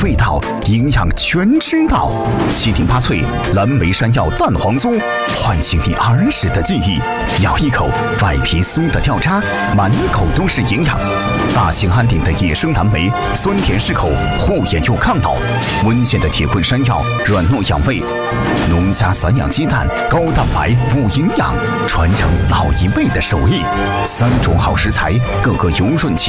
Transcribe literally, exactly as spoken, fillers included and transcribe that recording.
味道，营养全知道。七零八脆蓝莓山药蛋黄酥，唤醒你儿时的记忆。咬一口，外皮酥的掉渣，满口都是营养。大兴安岭的野生蓝莓，酸甜适口，护眼又抗老。温县的铁棍山药，软糯养胃。农家散养鸡蛋，高蛋白，补营养，传承老一辈的手艺。三种好食材，个个油润。